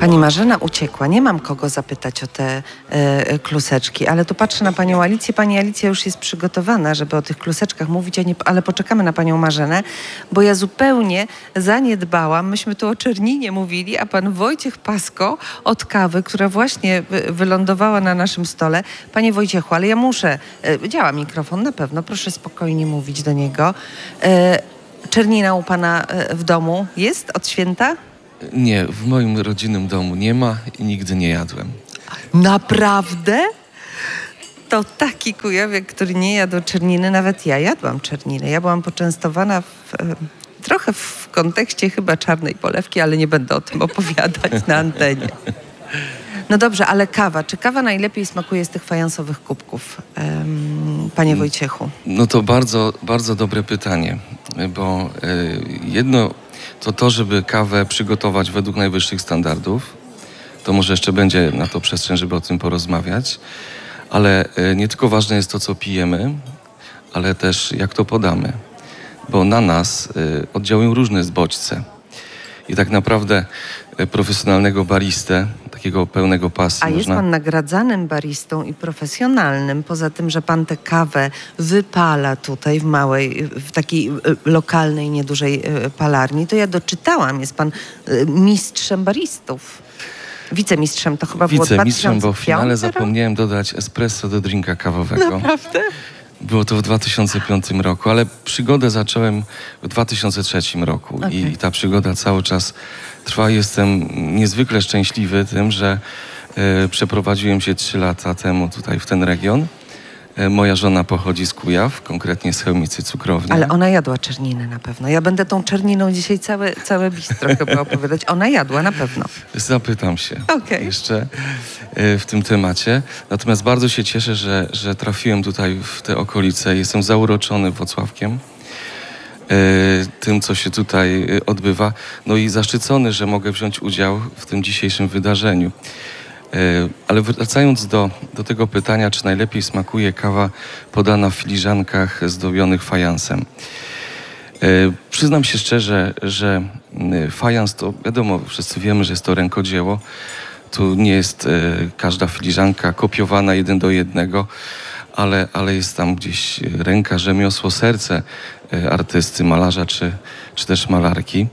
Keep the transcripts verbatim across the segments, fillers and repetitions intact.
Pani Marzena uciekła. Nie mam kogo zapytać o te e, kluseczki, ale tu patrzę na panią Alicję. Pani Alicja już jest przygotowana, żeby o tych kluseczkach mówić, a nie, ale poczekamy na panią Marzenę, bo ja zupełnie zaniedbałam. Myśmy tu o Czerninie mówili, a pan Wojciech Pasko od kawy, która właśnie wy, wylądowała na naszym stole. Panie Wojciechu, ale ja muszę... E, działa mikrofon na pewno. Proszę spokojnie mówić do niego. E, Czernina u pana e, w domu jest od święta? Nie, w moim rodzinnym domu nie ma i nigdy nie jadłem. Naprawdę? To taki kujowiek, który nie jadł czerniny. Nawet ja jadłam czerninę. Ja byłam poczęstowana w, e, trochę w kontekście chyba czarnej polewki, ale nie będę o tym opowiadać na antenie. No dobrze, ale kawa. Czy kawa najlepiej smakuje z tych fajansowych kubków, um, panie Wojciechu? No to bardzo, bardzo dobre pytanie, bo y, jedno to to, żeby kawę przygotować według najwyższych standardów. To może jeszcze będzie na to przestrzeń, żeby o tym porozmawiać. Ale y, nie tylko ważne jest to, co pijemy, ale też jak to podamy. Bo na nas y, oddziałują różne bodźce. I tak naprawdę y, profesjonalnego baristę, takiego pełnego pasji. A jest można... pan nagradzanym baristą i profesjonalnym, poza tym, że pan tę kawę wypala tutaj w małej, w takiej lokalnej, niedużej palarni, to ja doczytałam, jest pan mistrzem baristów. Wicemistrzem to chyba było dwa tysiące piąty Wicemistrzem, bo w finale rok? zapomniałem dodać espresso do drinka kawowego. Naprawdę? Było to w dwa tysiące piątym roku, ale przygodę zacząłem w dwa tysiące trzecim roku. Okay. I ta przygoda cały czas trwa. Jestem niezwykle szczęśliwy tym, że e, przeprowadziłem się trzy lata temu tutaj w ten region. E, moja żona pochodzi z Kujaw, konkretnie z Chełmicy Cukrowni. Ale ona jadła czerninę na pewno. Ja będę tą czerniną dzisiaj całe, całe bistro chyba opowiadać. Ona jadła na pewno. Zapytam się Okay. jeszcze e, w tym temacie. Natomiast bardzo się cieszę, że, że trafiłem tutaj w te okolice. Jestem zauroczony Włocławkiem. Tym, co się tutaj odbywa. No i zaszczycony, że mogę wziąć udział w tym dzisiejszym wydarzeniu. Ale wracając do, do tego pytania, czy najlepiej smakuje kawa podana w filiżankach zdobionych fajansem. Przyznam się szczerze, że fajans to, wiadomo, wszyscy wiemy, że jest to rękodzieło. Tu nie jest każda filiżanka kopiowana jeden do jednego, ale, ale jest tam gdzieś ręka, rzemiosło, serce artysty, malarza czy, czy też malarki.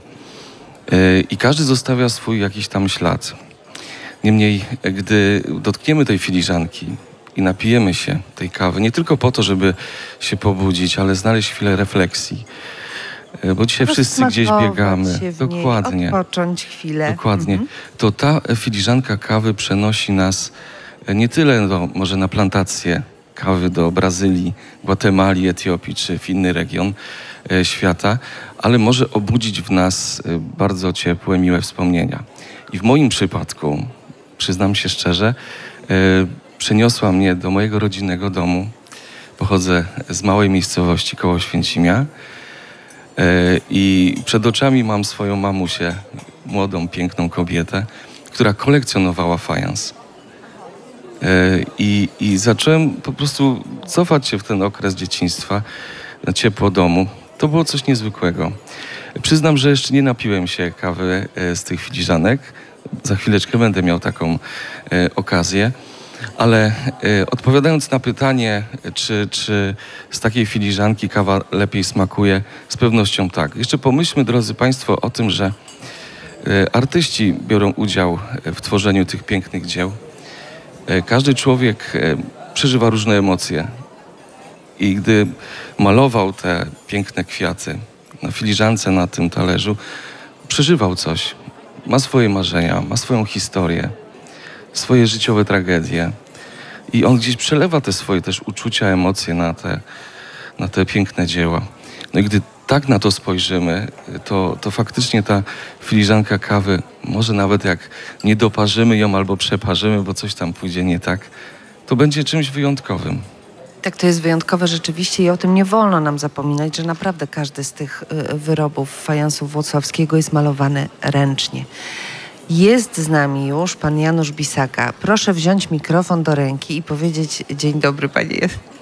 I każdy zostawia swój jakiś tam ślad. Niemniej, gdy dotkniemy tej filiżanki i napijemy się tej kawy, nie tylko po to, żeby się pobudzić, ale znaleźć chwilę refleksji. Bo dzisiaj wszyscy gdzieś biegamy. Się w Dokładnie. niej, odpocząć chwilę. Dokładnie. Mhm. To ta filiżanka kawy przenosi nas nie tyle do, może na plantację kawy do Brazylii, Gwatemali, Etiopii czy w inny region e, świata, ale może obudzić w nas e, bardzo ciepłe, miłe wspomnienia. I w moim przypadku, przyznam się szczerze, e, przeniosła mnie do mojego rodzinnego domu. Pochodzę z małej miejscowości koło Święcimia e, i przed oczami mam swoją mamusię, młodą, piękną kobietę, która kolekcjonowała fajans. I, I zacząłem po prostu cofać się w ten okres dzieciństwa, na ciepło domu. To było coś niezwykłego. Przyznam, że jeszcze nie napiłem się kawy z tych filiżanek. Za chwileczkę będę miał taką e, okazję. Ale e, odpowiadając na pytanie, czy, czy z takiej filiżanki kawa lepiej smakuje, z pewnością tak. Jeszcze pomyślmy, drodzy Państwo, o tym, że e, artyści biorą udział w tworzeniu tych pięknych dzieł. Każdy człowiek przeżywa różne emocje i gdy malował te piękne kwiaty na filiżance, na tym talerzu, przeżywał coś. Ma swoje marzenia, ma swoją historię, swoje życiowe tragedie i on gdzieś przelewa te swoje też uczucia, emocje na te, na te piękne dzieła. No i gdy tak na to spojrzymy, to, to faktycznie ta filiżanka kawy, może nawet jak nie doparzymy ją albo przeparzymy, bo coś tam pójdzie nie tak, to będzie czymś wyjątkowym. Tak, to jest wyjątkowe rzeczywiście i o tym nie wolno nam zapominać, że naprawdę każdy z tych wyrobów fajansu włocławskiego jest malowany ręcznie. Jest z nami już pan Janusz Bisaka. Proszę wziąć mikrofon do ręki i powiedzieć dzień dobry, panie.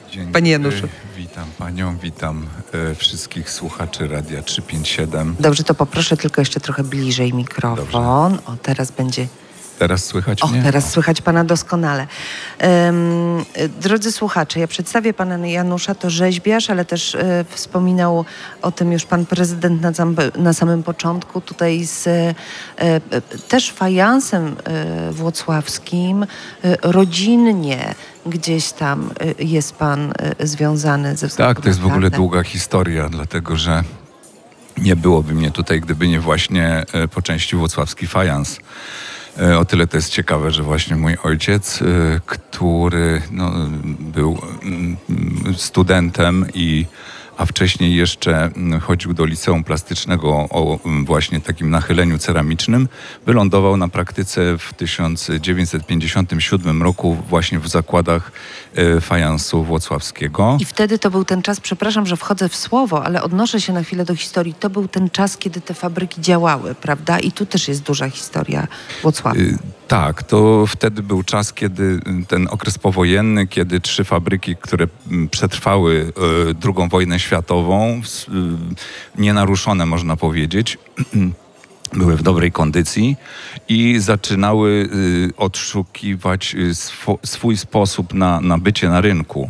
Dzień Panie dobry. Januszu. Witam panią, witam e, wszystkich słuchaczy Radia trzysta pięćdziesiąt siedem. Dobrze, to poproszę tylko jeszcze trochę bliżej mikrofon. O, teraz będzie... Teraz słychać O, mnie? teraz słychać pana doskonale. Um, drodzy słuchacze, ja przedstawię pana Janusza, to rzeźbiarz, ale też e, wspominał o tym już pan prezydent na, zam, na samym początku, tutaj z e, e, też fajansem e, włocławskim, e, rodzinnie gdzieś tam e, jest pan e, związany ze względu Tak, to jest na w ogóle prawdę. długa historia, dlatego że nie byłoby mnie tutaj, gdyby nie właśnie e, po części włocławski fajans. E, O tyle to jest ciekawe, że właśnie mój ojciec, e, który no, był mm, studentem i a wcześniej jeszcze mm, chodził do liceum plastycznego o mm, właśnie takim nachyleniu ceramicznym, wylądował na praktyce w tysiąc dziewięćset pięćdziesiątym siódmym roku właśnie w zakładach e, fajansu włocławskiego. I wtedy to był ten czas, przepraszam, że wchodzę w słowo, ale odnoszę się na chwilę do historii. To był ten czas, kiedy te fabryki działały, prawda? I tu też jest duża historia Włocławia. Y, Tak, to wtedy był czas, kiedy y, ten okres powojenny, kiedy trzy fabryki, które mm, przetrwały y, drugą wojnę światową, s- y, nienaruszone można powiedzieć, były w dobrej kondycji i zaczynały y, odszukiwać y, swo, swój sposób na, na bycie na rynku.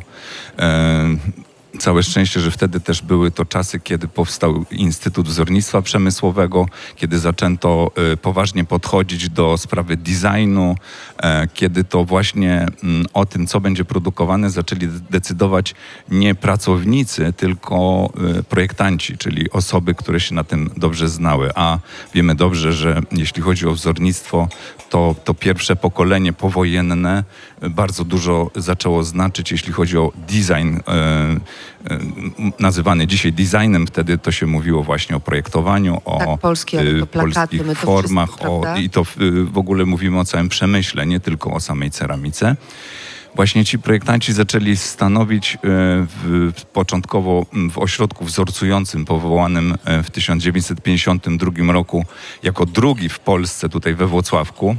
Y, Całe szczęście, że wtedy też były to czasy, kiedy powstał Instytut Wzornictwa Przemysłowego, kiedy zaczęto e, poważnie podchodzić do sprawy designu, e, kiedy to właśnie mm, o tym, co będzie produkowane, zaczęli decydować nie pracownicy, tylko e, projektanci, czyli osoby, które się na tym dobrze znały. A wiemy dobrze, że jeśli chodzi o wzornictwo, to, to pierwsze pokolenie powojenne e, bardzo dużo zaczęło znaczyć, jeśli chodzi o design, e, e, nazywany dzisiaj designem, wtedy to się mówiło właśnie o projektowaniu, o Tak, polskie, ale e, to plakaty, polskich my to formach, wszystko, o, prawda? i to w, w ogóle mówimy o całym przemyśle, nie tylko o samej ceramice. Właśnie ci projektanci zaczęli stanowić e, w, początkowo w ośrodku wzorcującym powołanym e, w tysiąc dziewięćset pięćdziesiątym drugim roku jako drugi w Polsce, tutaj we Włocławku,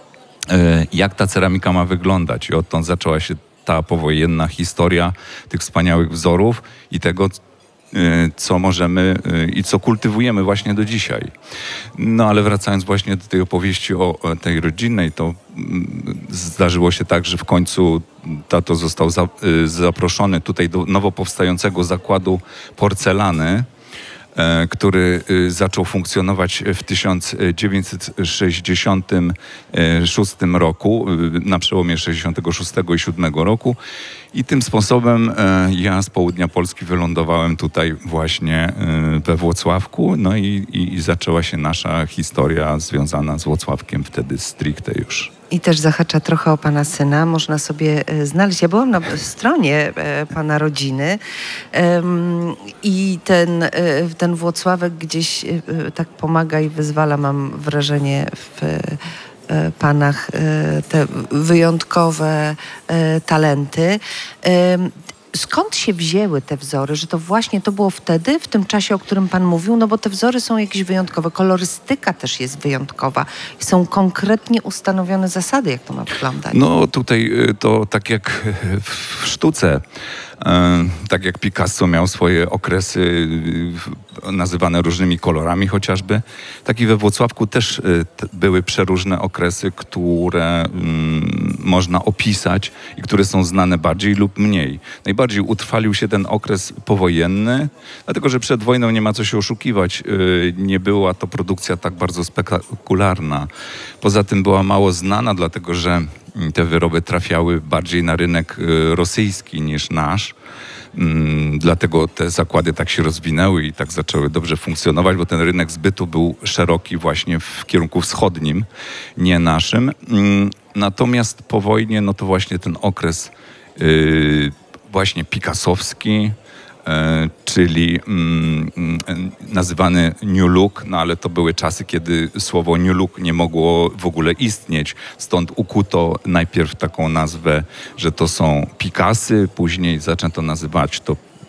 e, jak ta ceramika ma wyglądać. I odtąd zaczęła się ta powojenna historia tych wspaniałych wzorów i tego, y, co możemy y, i co kultywujemy właśnie do dzisiaj. No ale wracając właśnie do tej opowieści o, o tej rodzinnej, to mm, zdarzyło się tak, że w końcu tato został za, y, zaproszony tutaj do nowo powstającego zakładu porcelany, e, który y, zaczął funkcjonować w tysiąc dziewięćset sześćdziesiątym szóstym roku, y, na przełomie sześćdziesiątego szóstego i siódmego roku. I tym sposobem e, ja z południa Polski wylądowałem tutaj właśnie e, we Włocławku, no i, i, i zaczęła się nasza historia związana z Włocławkiem wtedy stricte już. I też zahacza trochę o pana syna. Można sobie e, znaleźć. Ja byłam na stronie e, pana rodziny em, i ten, e, ten Włocławek gdzieś e, tak pomaga i wyzwala, mam wrażenie, w e, panach e, te wyjątkowe e, talenty. Em, Skąd się wzięły te wzory, że to właśnie to było wtedy, w tym czasie, o którym pan mówił? No bo te wzory są jakieś wyjątkowe. Kolorystyka też jest wyjątkowa. Są konkretnie ustanowione zasady, jak to ma wyglądać. No tutaj y, to tak jak w sztuce, e, tak jak Picasso miał swoje okresy y, nazywane różnymi kolorami chociażby, tak i we Włocławku też y, t- były przeróżne okresy, które mm, można opisać i które są znane bardziej lub mniej. Najbardziej utrwalił się ten okres powojenny, dlatego że przed wojną nie ma co się oszukiwać. y, Nie była to produkcja tak bardzo spektakularna. Poza tym była mało znana, dlatego że te wyroby trafiały bardziej na rynek y, rosyjski niż nasz. Mm, Dlatego te zakłady tak się rozwinęły i tak zaczęły dobrze funkcjonować, bo ten rynek zbytu był szeroki właśnie w kierunku wschodnim, nie naszym. Mm, Natomiast po wojnie, no to właśnie ten okres y, właśnie picassowski, e, czyli mm, mm, nazywany New Look, no ale to były czasy, kiedy słowo New Look nie mogło w ogóle istnieć. Stąd ukuto najpierw taką nazwę, że to są Picassy, później zaczęto nazywać to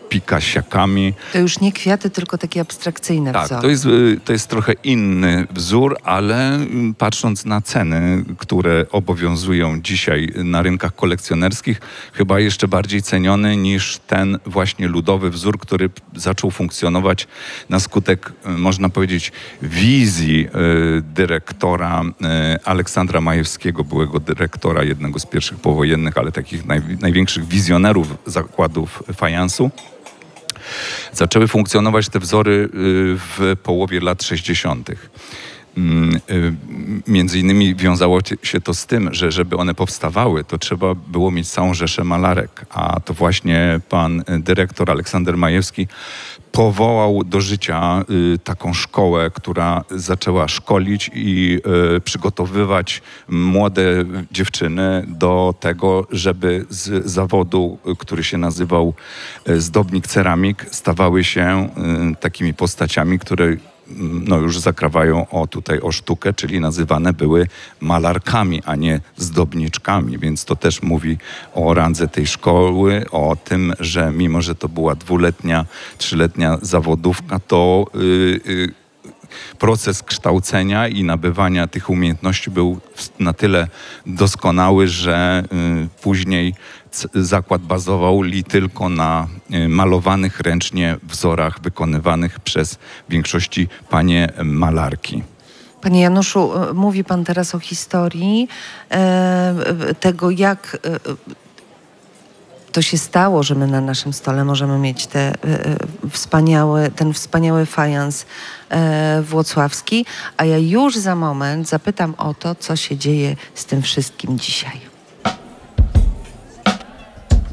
pikasiakami. To już nie kwiaty, tylko takie abstrakcyjne Tak, wzory. to jest, y, to jest trochę inny wzór, ale y, patrząc na ceny, które obowiązują dzisiaj na rynkach kolekcjonerskich, chyba jeszcze bardziej ceniony niż ten właśnie ludowy wzór, który p- zaczął funkcjonować na skutek, y, można powiedzieć, wizji y, dyrektora y, Aleksandra Majewskiego, byłego dyrektora, jednego z pierwszych powojennych, ale takich naj, największych wizjonerów zakładów fajansu. Zaczęły funkcjonować te wzory y, w połowie lat sześćdziesiątych. Mm, y, Między innymi wiązało się to z tym, że żeby one powstawały, to trzeba było mieć całą rzeszę malarek, a to właśnie pan y, dyrektor Aleksander Majewski powołał do życia y, taką szkołę, która zaczęła szkolić i y, przygotowywać młode dziewczyny do tego, żeby z zawodu, y, który się nazywał y, zdobnik ceramik, stawały się y, takimi postaciami, które no już zakrawają o tutaj o sztukę, czyli nazywane były malarkami, a nie zdobniczkami, więc to też mówi o randze tej szkoły, o tym, że mimo, że to była dwuletnia, trzyletnia zawodówka, to yy, yy, proces kształcenia i nabywania tych umiejętności był na tyle doskonały, że y, później c- zakład bazował li tylko na y, malowanych ręcznie wzorach wykonywanych przez w większości panie malarki. Panie Januszu, e, mówi pan teraz o historii e, tego, jak e, to się stało, że my na naszym stole możemy mieć te, e, wspaniały, ten wspaniały fajans e, włocławski, a ja już za moment zapytam o to, co się dzieje z tym wszystkim dzisiaj.